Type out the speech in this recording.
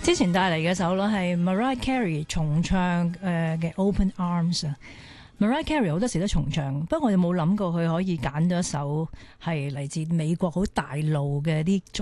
之前帶嚟嘅首呢係 Mariah Carey 重唱嘅 Open Arms 啊。Mariah Carey 好多時都重唱，不過我哋冇諗過佢可以揀咗一首係嚟自美國好大路嘅啲